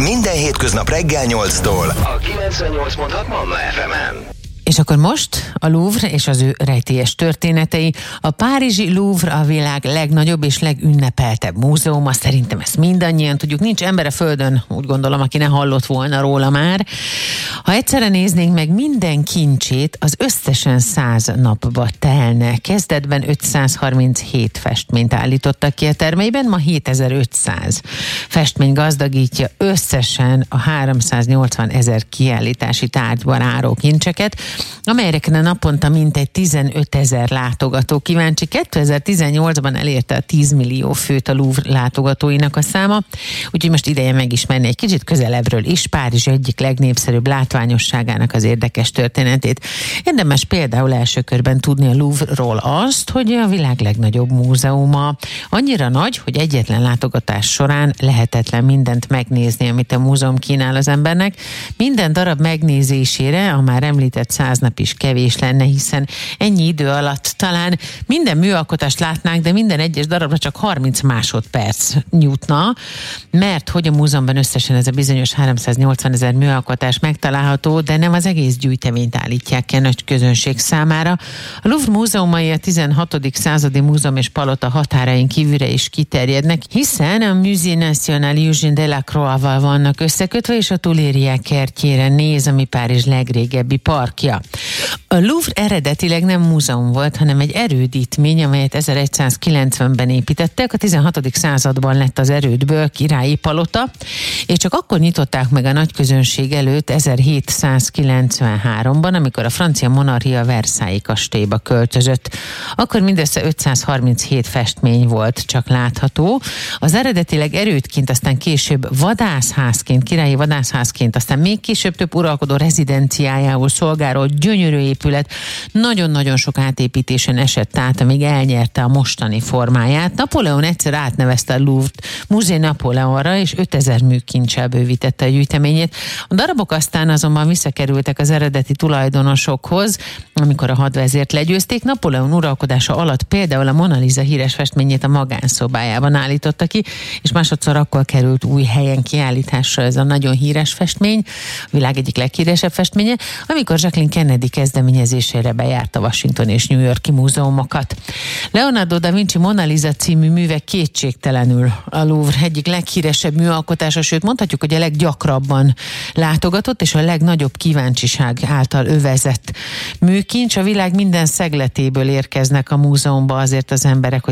Minden hétköznap reggel 8-tól a 98.6 Manna FM-en. És akkor most a Louvre és az ő rejtélyes történetei. A párizsi Louvre a világ legnagyobb és legünnepeltebb múzeuma. Szerintem ezt mindannyian tudjuk. Nincs ember a földön, úgy gondolom, aki ne hallott volna róla már. Ha egyszerre néznénk meg minden kincsét, az összesen 100 napba telne. Kezdetben 537 festményt állítottak ki a termeiben, ma 7500 festmény gazdagítja összesen a 380 000 kiállítási tárgyban álló kincseket, amelyekre naponta mintegy 15 000 látogató kíváncsi. 2018-ban elérte a 10 millió főt a Louvre látogatóinak a száma, úgyhogy most ideje megismerni egy kicsit közelebbről is Párizs egyik legnépszerűbb látványosságának az érdekes történetét. Érdemes például első körben tudni a Louvre-ról azt, hogy a világ legnagyobb múzeuma. Annyira nagy, hogy egyetlen látogatás során lehetetlen mindent megnézni, amit a múzeum kínál az embernek. Minden darab megnézésére a már említett 100 nap is kevés lenne, hiszen ennyi idő alatt talán minden műalkotást látnánk, de minden egyes darabra csak 30 másodperc jutna, mert hogy a múzeumban összesen ez a bizonyos 380 000 műalkotás megtalálható, de nem az egész gyűjteményt állítják ki a nagy közönség számára. A Louvre múzeumai a 16. századi múzeum és palota határain kívülre is kiterjednek, hiszen a Musée National Eugène Delacroix-val vannak összekötve, és a Tuileries kertjére néz, ami Párizs legrégebbi parkja. A Louvre eredetileg nem múzeum volt, hanem egy erődítmény, amelyet 1190-ben építettek. A 16. században lett az erődből királyi palota, és csak akkor nyitották meg a nagy közönség előtt 1793-ban, amikor a francia monarchia Versailles kastélyba költözött. Akkor mindössze 537 festmény volt csak látható. Az eredetileg erődként, aztán később vadászházként, királyi vadászházként, aztán még később több uralkodó rezidenciájául szolgáló gyönyörű épület nagyon-nagyon sok átépítésen esett át, amíg elnyerte a mostani formáját. Napóleon egyszer átnevezte a Louvre-t Musée Napóleonra, és 5000 műkincsel bővítette a gyűjteményét. A darabok aztán azonban visszakerültek az eredeti tulajdonosokhoz, amikor a hadvezért legyőzték. Napóleon uralkodása alatt például a Mona Lisa híres festményét a magánszobájában állította ki, és másodszor akkor került új helyen kiállításra ez a nagyon híres festmény, a világ egyik leghíresebb festménye, amikor Jacqueline Kennedy kezdeményezésére bejárta Washington és New York-i múzeumokat. Leonardo da Vinci Mona Lisa című műve kétségtelenül a Louvre egyik leghíresebb műalkotása, sőt mondhatjuk, hogy a leggyakrabban látogatott és a legnagyobb kíváncsiság által övezett műkincs. A világ minden szegletéből érkeznek a múzeumba azért az emberek, hogy